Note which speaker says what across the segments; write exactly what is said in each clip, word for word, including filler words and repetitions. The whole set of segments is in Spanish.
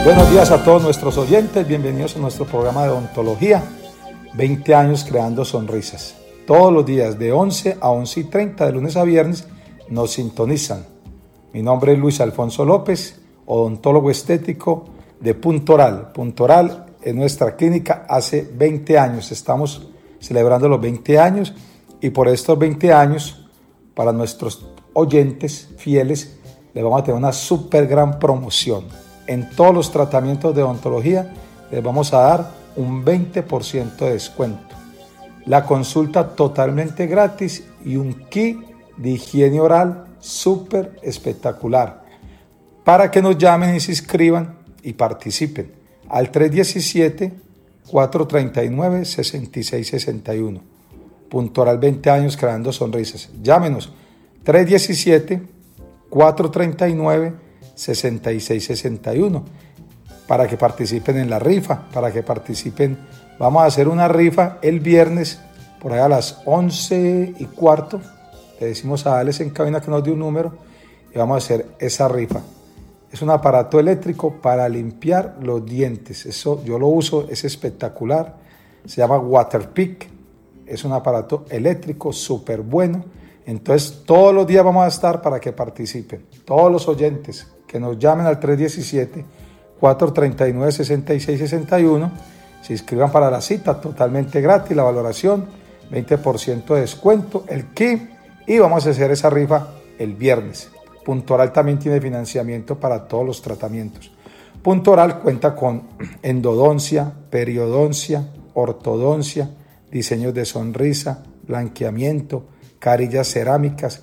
Speaker 1: Buenos días a todos nuestros oyentes, bienvenidos a nuestro programa de odontología, veinte años creando sonrisas. Todos los días de once a once y treinta, de lunes a viernes, nos sintonizan. Mi nombre es Luis Alfonso López, odontólogo estético de Puntoral. Puntoral es nuestra clínica hace veinte años, estamos celebrando los veinte años y por estos veinte años, para nuestros oyentes fieles, les vamos a tener una súper gran promoción. En todos los tratamientos de odontología les vamos a dar un veinte por ciento de descuento. La consulta totalmente gratis y un kit de higiene oral súper espectacular. Para que nos llamen y se inscriban y participen al tres uno siete, cuatro tres nueve, seis seis seis uno. Puntoral veinte años creando sonrisas. Llámenos tres uno siete, cuatro tres nueve, seis seis seis uno para que participen en la rifa, para que participen. Vamos a hacer una rifa el viernes por ahí a las once y cuarto. Le decimos a Alex en cabina que nos dé un número y vamos a hacer esa rifa. Es un aparato eléctrico para limpiar los dientes. Eso yo lo uso, es espectacular. Se llama Waterpik. Es un aparato eléctrico súper bueno. Entonces todos los días vamos a estar para que participen. Todos los oyentes que nos llamen al tres uno siete, cuatro tres nueve, seis seis seis uno, se inscriban para la cita totalmente gratis, la valoración, veinte por ciento de descuento, el kit, y vamos a hacer esa rifa el viernes. Puntoral también tiene financiamiento para todos los tratamientos. Puntoral cuenta con endodoncia, periodoncia, ortodoncia, diseños de sonrisa, blanqueamiento, carillas cerámicas,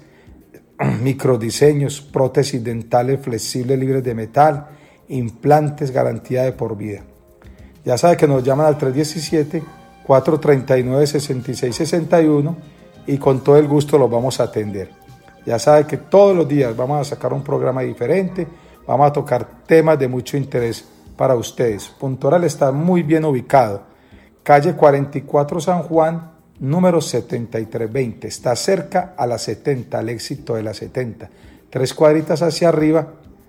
Speaker 1: microdiseños, prótesis dentales flexibles libres de metal, implantes, garantía de por vida. Ya sabe que nos llaman al tres uno siete, cuatro tres nueve, seis seis seis uno y con todo el gusto los vamos a atender. Ya sabe que todos los días vamos a sacar un programa diferente, vamos a tocar temas de mucho interés para ustedes. Puntoral está muy bien ubicado, calle cuarenta y cuatro San Juan, número setenta y tres veinte, está cerca a la setenta, al éxito de la setenta. Tres cuadritas hacia arriba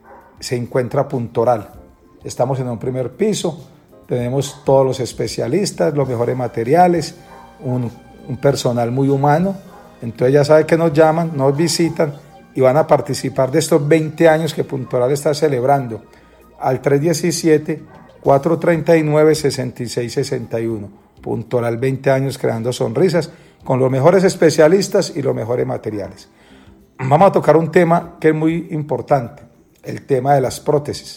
Speaker 1: se encuentra Puntoral. Estamos en un primer piso, tenemos todos los especialistas, los mejores materiales, un, un personal muy humano. Entonces ya sabe que nos llaman, nos visitan y van a participar de estos veinte años que Puntoral está celebrando al tres uno siete, cuatro tres nueve, seis seis seis uno. Puntoral veinte años creando sonrisas con los mejores especialistas y los mejores materiales. Vamos a tocar un tema que es muy importante, el tema de las prótesis.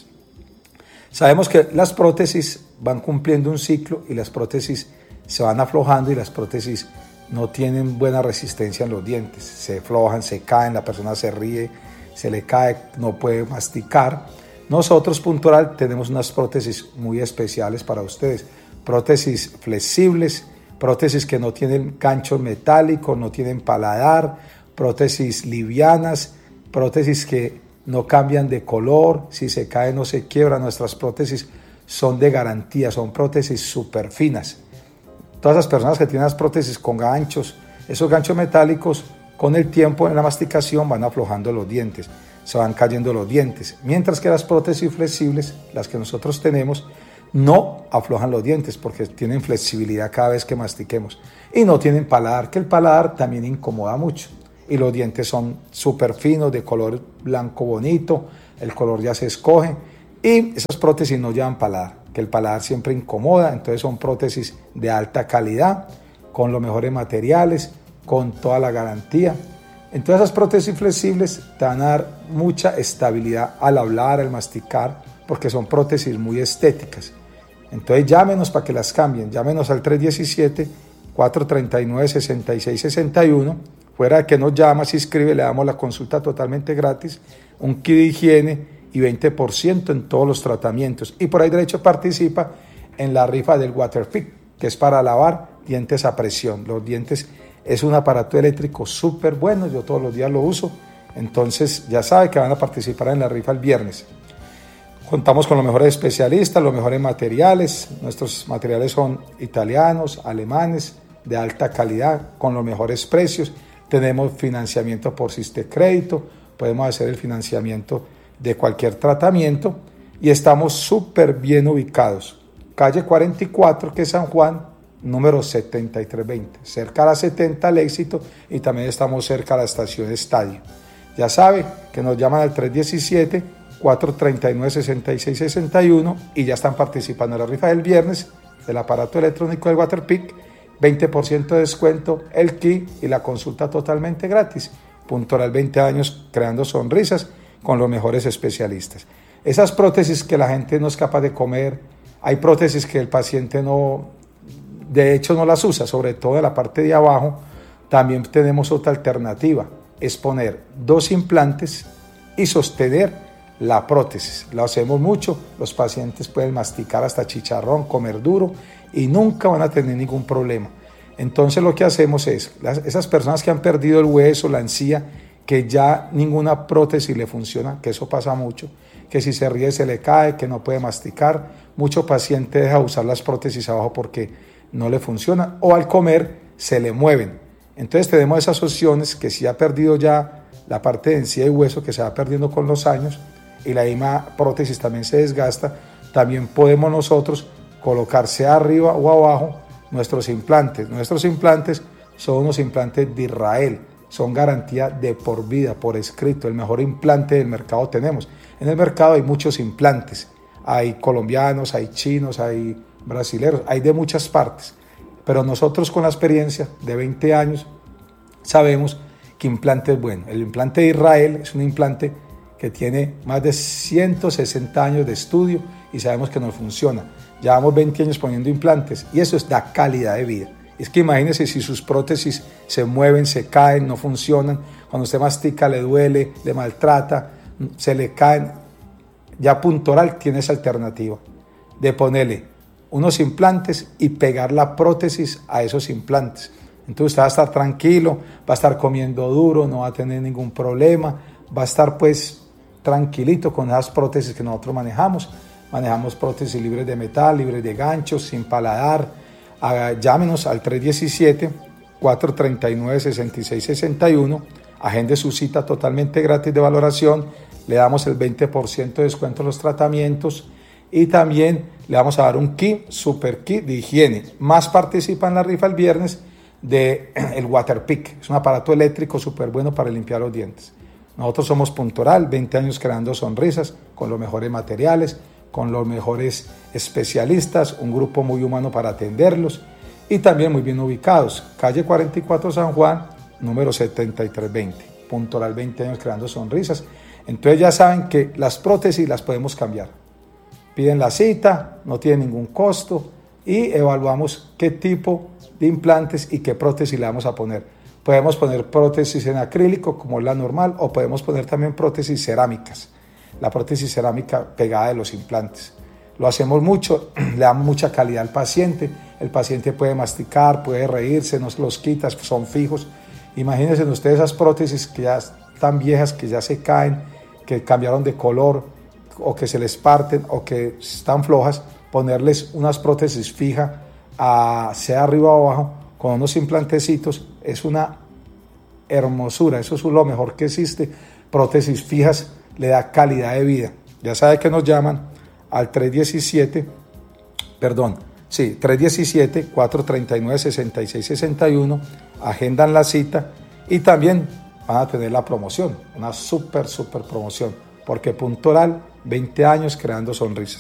Speaker 1: Sabemos que las prótesis van cumpliendo un ciclo y las prótesis se van aflojando y las prótesis no tienen buena resistencia en los dientes. Se aflojan, se caen, la persona se ríe, se le cae, no puede masticar. Nosotros, Puntoral, tenemos unas prótesis muy especiales para ustedes. Prótesis flexibles, prótesis que no tienen gancho metálico, no tienen paladar, prótesis livianas, prótesis que no cambian de color, si se cae no se quiebra. Nuestras prótesis son de garantía, son prótesis súper finas. Todas las personas que tienen las prótesis con ganchos, esos ganchos metálicos, con el tiempo en la masticación van aflojando los dientes, se van cayendo los dientes, mientras que las prótesis flexibles, las que nosotros tenemos, no aflojan los dientes porque tienen flexibilidad cada vez que mastiquemos y no tienen paladar, que el paladar también incomoda mucho y los dientes son súper finos, de color blanco bonito, el color ya se escoge y esas prótesis no llevan paladar, que el paladar siempre incomoda. Entonces son prótesis de alta calidad, con los mejores materiales, con toda la garantía. Entonces esas prótesis flexibles te van a dar mucha estabilidad al hablar, al masticar, porque son prótesis muy estéticas. Entonces llámenos para que las cambien, llámenos al tres uno siete, cuatro tres nueve, seis seis seis uno, fuera de que nos llama, se inscribe, le damos la consulta totalmente gratis, un kit de higiene y veinte por ciento en todos los tratamientos. Y por ahí derecho participa en la rifa del Waterpik, que es para lavar dientes a presión. Los dientes es un aparato eléctrico súper bueno, yo todos los días lo uso, entonces ya sabe que van a participar en la rifa el viernes. Contamos con los mejores especialistas, los mejores materiales. Nuestros materiales son italianos, alemanes, de alta calidad, con los mejores precios. Tenemos financiamiento por Sistecrédito, podemos hacer el financiamiento de cualquier tratamiento. y estamos súper bien ubicados. Calle cuarenta y cuatro, que es San Juan, número setenta y tres veinte, cerca a la setenta al Éxito, y también estamos cerca a la estación Estadio. Ya sabe que nos llaman al tres diecisiete, cuatro treinta y nueve, sesenta y seis sesenta y uno y ya están participando en la rifa del viernes del aparato electrónico del Waterpik, veinte por ciento de descuento, el kit y la consulta totalmente gratis. Puntoral, veinte años creando sonrisas con los mejores especialistas. Esas prótesis que la gente no es capaz de comer, hay prótesis que el paciente no, de hecho no las usa, sobre todo en la parte de abajo. También tenemos otra alternativa, es poner dos implantes y sostener la prótesis. Lo hacemos mucho, los pacientes pueden masticar hasta chicharrón, comer duro y nunca van a tener ningún problema. Entonces lo que hacemos es, las, esas personas que han perdido el hueso, la encía, que ya ninguna prótesis le funciona, que eso pasa mucho, que si se ríe se le cae, que no puede masticar, mucho paciente deja de usar las prótesis abajo porque no le funcionan, o al comer se le mueven. Entonces tenemos esas opciones que si ha perdido ya la parte de encía y hueso, que se va perdiendo con los años, y la misma prótesis también se desgasta, también podemos nosotros colocar sea arriba o abajo nuestros implantes. Nuestros implantes son unos implantes de Israel, son garantía de por vida, por escrito, el mejor implante del mercado tenemos. En el mercado hay muchos implantes, hay colombianos, hay chinos, hay brasileños, hay de muchas partes, pero nosotros con la experiencia de veinte años sabemos que implante es bueno. El implante de Israel es un implante que tiene más de ciento sesenta años de estudio y sabemos que nos funciona. Llevamos veinte años poniendo implantes y eso es da calidad de vida. Es que imagínense si sus prótesis se mueven, se caen, no funcionan, cuando usted mastica le duele, le maltrata, se le caen. Ya Puntoral tiene esa alternativa de ponerle unos implantes y pegar la prótesis a esos implantes. Entonces usted va a estar tranquilo, va a estar comiendo duro, no va a tener ningún problema, va a estar pues tranquilito con esas prótesis que nosotros manejamos. Manejamos prótesis libres de metal, libres de ganchos, sin paladar. Ah, llámenos al tres diecisiete, cuatro treinta y nueve, sesenta y seis sesenta y uno. Agende su cita totalmente gratis de valoración. Le damos el veinte por ciento de descuento en los tratamientos. Y también le vamos a dar un kit, super kit de higiene. Más participa en la rifa el viernes del de Waterpik. Es un aparato eléctrico súper bueno para limpiar los dientes. Nosotros somos Puntoral, veinte años creando sonrisas con los mejores materiales, con los mejores especialistas, un grupo muy humano para atenderlos y también muy bien ubicados. Calle cuarenta y cuatro San Juan, número setenta y tres veinte. Puntoral, veinte años creando sonrisas. Entonces ya saben que las prótesis las podemos cambiar. Piden la cita, no tiene ningún costo y evaluamos qué tipo de implantes y qué prótesis le vamos a poner. Podemos poner prótesis en acrílico como es la normal o podemos poner también prótesis cerámicas. La prótesis cerámica pegada de los implantes. Lo hacemos mucho, le damos mucha calidad al paciente. El paciente puede masticar, puede reírse, no se los quita, son fijos. Imagínense ustedes esas prótesis que ya están viejas, que ya se caen, que cambiaron de color o que se les parten o que están flojas, ponerles unas prótesis fijas, a, sea arriba o abajo, con unos implantecitos, es una hermosura. Eso es lo mejor que existe. Prótesis fijas le da calidad de vida. Ya sabe que nos llaman al tres diecisiete, perdón, sí, tres diecisiete, cuatro treinta y nueve, sesenta y seis sesenta y uno, agendan la cita y también van a tener la promoción, una súper, súper promoción, porque Puntoral, veinte años creando sonrisas.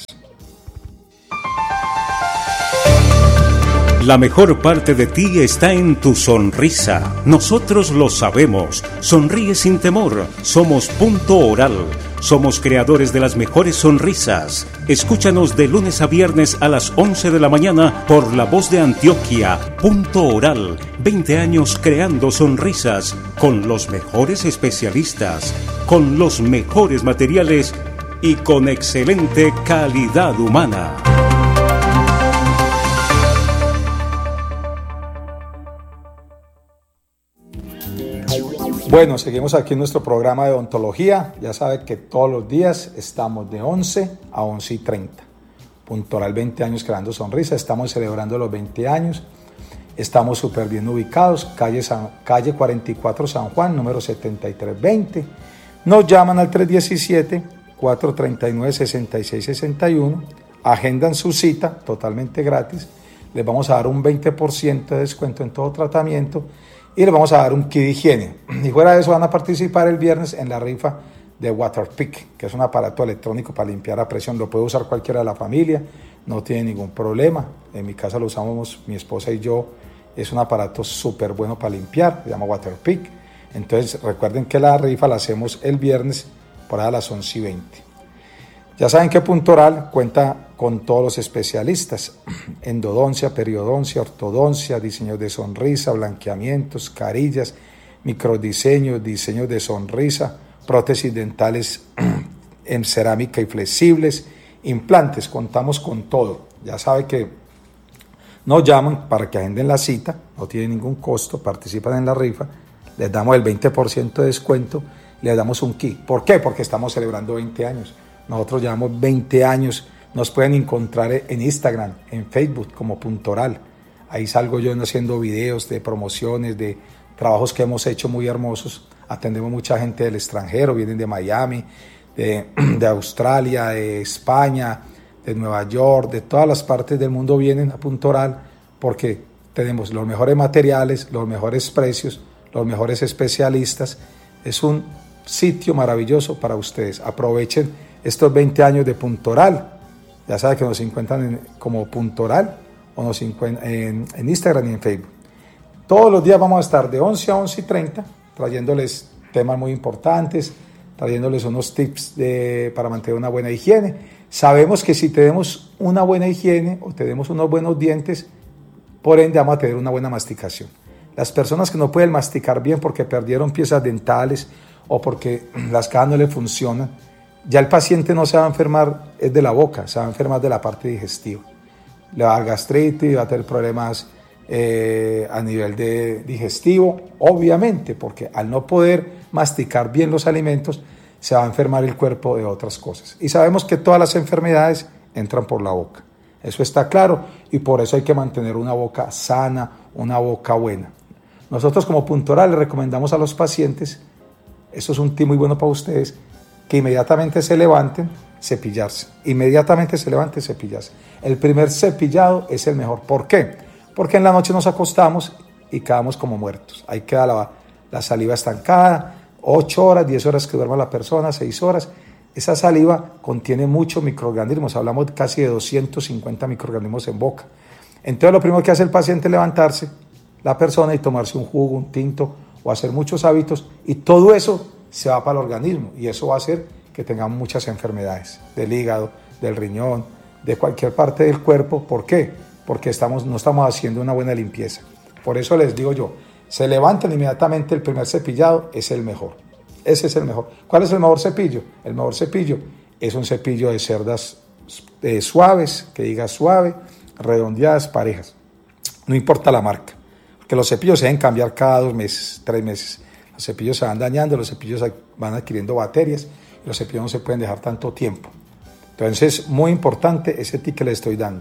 Speaker 2: La mejor parte de ti está en tu sonrisa. Nosotros lo sabemos. Sonríe sin temor. Somos Punto Oral. Somos creadores de las mejores sonrisas. Escúchanos de lunes a viernes a las once de la mañana por La Voz de Antioquia. Punto Oral. veinte años creando sonrisas con los mejores especialistas, con los mejores materiales y con excelente calidad humana.
Speaker 1: Bueno, seguimos aquí en nuestro programa de odontología. Ya sabe que todos los días estamos de once a once y treinta. Puntoral, veinte años creando sonrisas. Estamos celebrando los veinte años. Estamos súper bien ubicados. Calle, San, calle cuarenta y cuatro San Juan, número setenta y tres veinte. Nos llaman al tres diecisiete, cuatro tres nueve, seis seis seis uno, agendan su cita totalmente gratis, les vamos a dar un veinte por ciento de descuento en todo tratamiento y les vamos a dar un kit de higiene. Y fuera de eso van a participar el viernes en la rifa de Waterpik, que es un aparato electrónico para limpiar a presión. Lo puede usar cualquiera de la familia, no tiene ningún problema. En mi casa lo usamos mi esposa y yo. Es un aparato súper bueno para limpiar, se llama Waterpik. Entonces recuerden que la rifa la hacemos el viernes por ahí a las once y veinte. Ya saben que Puntoral cuenta con todos los especialistas: endodoncia, periodoncia, ortodoncia, diseños de sonrisa, blanqueamientos, carillas, microdiseños, diseños de sonrisa, prótesis dentales en cerámica y flexibles, implantes. Contamos con todo. Ya sabe que nos llaman para que agenden la cita, no tiene ningún costo, participan en la rifa, les damos el veinte por ciento de descuento, les damos un kit. ¿Por qué? Porque estamos celebrando veinte años. Nosotros llevamos veinte años. Nos pueden encontrar en Instagram, en Facebook como Puntoral. Ahí salgo yo haciendo videos de promociones, de trabajos que hemos hecho muy hermosos. Atendemos mucha gente del extranjero, vienen de Miami, de, de Australia, de España, de Nueva York, de todas las partes del mundo vienen a Puntoral porque tenemos los mejores materiales, los mejores precios, los mejores especialistas. Es un sitio maravilloso para ustedes. Aprovechen estos veinte años de Puntoral. Ya saben que nos encuentran en, como Puntoral o nos encuentran en, en Instagram y en Facebook. Todos los días vamos a estar de once a once y treinta trayéndoles temas muy importantes, trayéndoles unos tips de, para mantener una buena higiene. Sabemos que si tenemos una buena higiene o tenemos unos buenos dientes, por ende vamos a tener una buena masticación. Las personas que no pueden masticar bien porque perdieron piezas dentales o porque las cajas no le funcionan, ya el paciente no se va a enfermar es de la boca, se va a enfermar de la parte digestiva. Le va a dar gastritis, va a tener problemas eh, a nivel de digestivo, obviamente, porque al no poder masticar bien los alimentos, se va a enfermar el cuerpo de otras cosas. Y sabemos que todas las enfermedades entran por la boca. Eso está claro y por eso hay que mantener una boca sana, una boca buena. Nosotros como Puntoral le recomendamos a los pacientes, eso es un tip muy bueno para ustedes, que inmediatamente se levanten, cepillarse. Inmediatamente se levanten, cepillarse. El primer cepillado es el mejor. ¿Por qué? Porque en la noche nos acostamos y quedamos como muertos. Ahí queda la, la saliva estancada, ocho horas, diez horas que duerma la persona, seis horas. Esa saliva contiene muchos microorganismos, hablamos casi de doscientos cincuenta microorganismos en boca. Entonces lo primero que hace el paciente es levantarse, la persona, y tomarse un jugo, un tinto o hacer muchos hábitos, y todo eso se va para el organismo y eso va a hacer que tengamos muchas enfermedades del hígado, del riñón, de cualquier parte del cuerpo. ¿Por qué? Porque estamos, no estamos haciendo una buena limpieza. Por eso les digo yo, se levantan inmediatamente, el primer cepillado es el mejor. Ese es el mejor. ¿Cuál es el mejor cepillo? El mejor cepillo es un cepillo de cerdas eh, suaves, que diga suave, redondeadas, parejas. No importa la marca, porque los cepillos se deben cambiar cada dos meses, tres meses. Los cepillos se van dañando, los cepillos van adquiriendo bacterias, y los cepillos no se pueden dejar tanto tiempo. Entonces, muy importante ese tip que les estoy dando.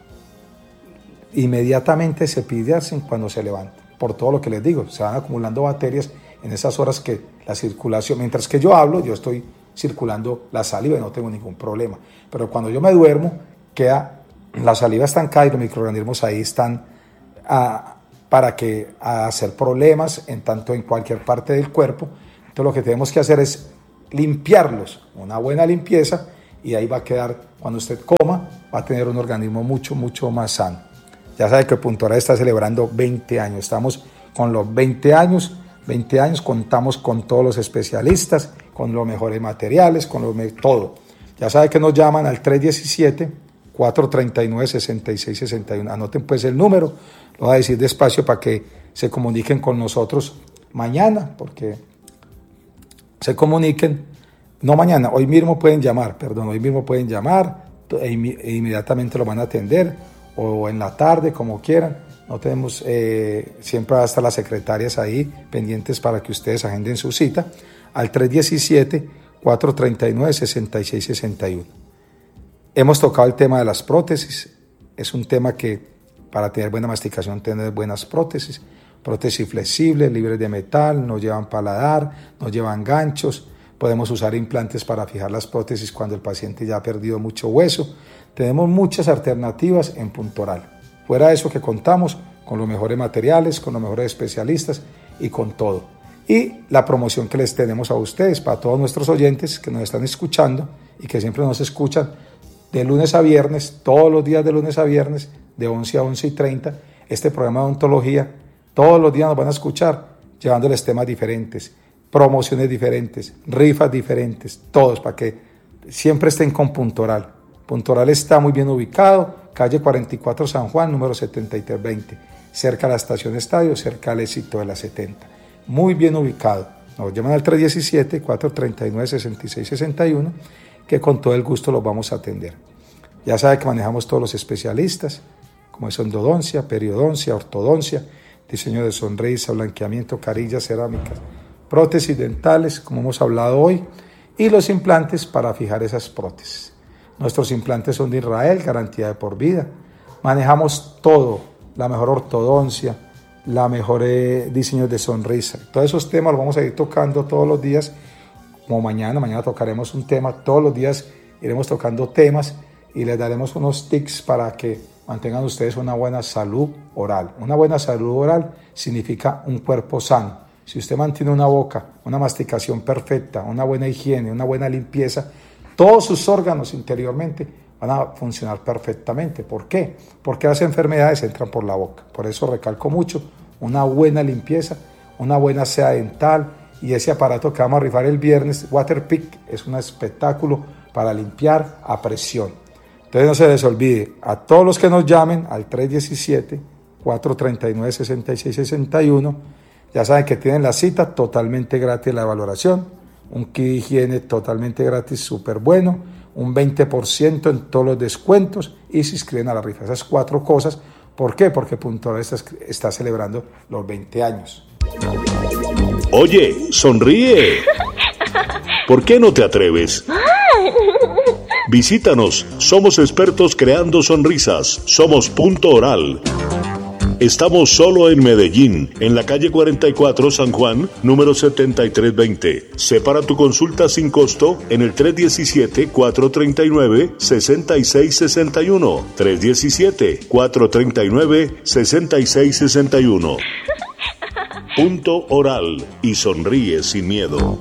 Speaker 1: Inmediatamente cepillarse cuando se levanten, por todo lo que les digo, se van acumulando bacterias en esas horas que la circulación, mientras que yo hablo, yo estoy circulando la saliva y no tengo ningún problema. Pero cuando yo me duermo, queda la saliva estancada y los microorganismos ahí están a, para que a hacer problemas en tanto en cualquier parte del cuerpo. Entonces lo que tenemos que hacer es limpiarlos, una buena limpieza, y ahí va a quedar, cuando usted coma, va a tener un organismo mucho, mucho más sano. Ya sabe que Puntoral está celebrando veinte años, estamos con los veinte años, veinte años, contamos con todos los especialistas, con los mejores materiales, con lo me- todo. Ya sabe que nos llaman al tres uno siete, cuatro tres nueve, seis seis seis uno. Anoten pues el número, lo voy a decir despacio para que se comuniquen con nosotros mañana, porque se comuniquen, no mañana, hoy mismo pueden llamar, perdón, hoy mismo pueden llamar e, inmi- e inmediatamente lo van a atender, o en la tarde, como quieran. No tenemos, eh, siempre va a estar las secretarias ahí pendientes para que ustedes agenden su cita al tres uno siete, cuatro tres nueve, seis seis seis uno. Hemos tocado el tema de las prótesis. Es un tema que para tener buena masticación, tener buenas prótesis, prótesis flexibles, libres de metal, no llevan paladar, no llevan ganchos, Podemos usar implantes para fijar las prótesis cuando el paciente ya ha perdido mucho hueso. Tenemos muchas alternativas en Puntoral. Fuera de eso que contamos con los mejores materiales, con los mejores especialistas y con todo. Y la promoción que les tenemos a ustedes, para todos nuestros oyentes que nos están escuchando y que siempre nos escuchan, de lunes a viernes, todos los días de lunes a viernes, de once a once y treinta, este programa de odontología, todos los días nos van a escuchar llevándoles temas diferentes, promociones diferentes, rifas diferentes, todos para que siempre estén con Puntoral. Puntoral está muy bien ubicado, calle cuarenta y cuatro San Juan, número setenta y tres veinte, cerca de la estación Estadio, cerca del éxito de la setenta. Muy bien ubicado. Nos llaman al tres uno siete, cuatro tres nueve, seis seis seis uno, que con todo el gusto los vamos a atender. Ya sabe que manejamos todos los especialistas, como es endodoncia, periodoncia, ortodoncia, diseño de sonrisa, blanqueamiento, carillas, cerámicas, prótesis dentales, como hemos hablado hoy, y los implantes para fijar esas prótesis. Nuestros implantes son de Israel, garantía de por vida. Manejamos todo, la mejor ortodoncia, la mejor eh, diseño de sonrisa. Todos esos temas los vamos a ir tocando todos los días, como mañana, mañana tocaremos un tema, todos los días iremos tocando temas y les daremos unos tips para que mantengan ustedes una buena salud oral. Una buena salud oral significa un cuerpo sano. Si usted mantiene una boca, una masticación perfecta, una buena higiene, una buena limpieza, todos sus órganos interiormente van a funcionar perfectamente. ¿Por qué? Porque las enfermedades entran por la boca. Por eso recalco mucho una buena limpieza, una buena seda dental y ese aparato que vamos a rifar el viernes, Waterpik, es un espectáculo para limpiar a presión. Entonces no se les olvide, a todos los que nos llamen al tres uno siete, cuatro tres nueve, seis seis seis uno, ya saben que tienen la cita totalmente gratis, la evaluación, un kit de higiene totalmente gratis, súper bueno, un veinte por ciento en todos los descuentos y se inscriben a la rifa. Esas cuatro cosas. ¿Por qué? Porque Puntoral está, está celebrando los veinte años.
Speaker 3: Oye, sonríe. ¿Por qué no te atreves? Visítanos, somos expertos creando sonrisas, somos Punto Oral. Estamos solo en Medellín, en la calle cuarenta y cuatro San Juan, número setenta y tres veinte. Separa tu consulta sin costo en el tres uno siete, cuatro tres nueve, seis seis seis uno. tres uno siete, cuatro tres nueve, seis seis seis uno. Punto Oral y sonríe sin miedo.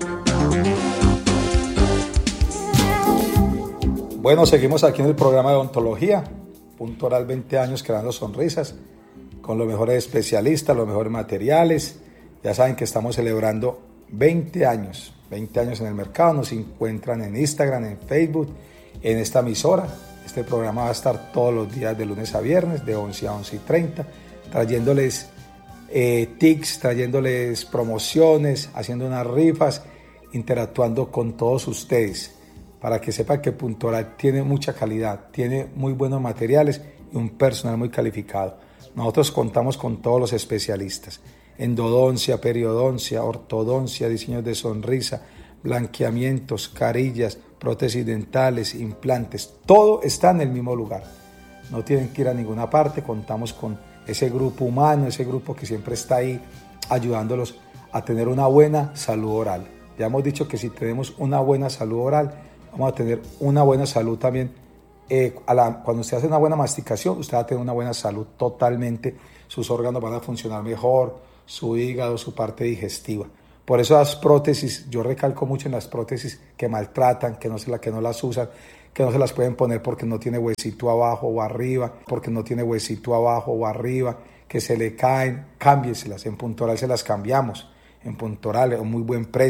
Speaker 1: Bueno, seguimos aquí en el programa de odontología. Punto Oral, veinte años creando sonrisas, con los mejores especialistas, los mejores materiales. Ya saben que estamos celebrando veinte años, veinte años en el mercado. Nos encuentran en Instagram, en Facebook, en esta emisora. Este programa va a estar todos los días de lunes a viernes, de once a once y treinta, trayéndoles eh, tics, trayéndoles promociones, haciendo unas rifas, interactuando con todos ustedes, para que sepan que Punto Oral tiene mucha calidad, tiene muy buenos materiales y un personal muy calificado. Nosotros contamos con todos los especialistas: endodoncia, periodoncia, ortodoncia, diseños de sonrisa, blanqueamientos, carillas, prótesis dentales, implantes. Todo está en el mismo lugar. No tienen que ir a ninguna parte. Contamos con ese grupo humano, ese grupo que siempre está ahí ayudándolos a tener una buena salud oral. Ya hemos dicho que si tenemos una buena salud oral, vamos a tener una buena salud también. Eh, a la, cuando usted hace una buena masticación, usted va a tener una buena salud totalmente. Sus órganos van a funcionar mejor, su hígado, su parte digestiva. Por eso las prótesis, yo recalco mucho en las prótesis que maltratan, que no, se la, que no las usan, que no se las pueden poner porque no tiene huesito abajo o arriba, porque no tiene huesito abajo o arriba, que se le caen, cámbieselas. En Punto Oral se las cambiamos. En Punto Oral, a un muy buen precio.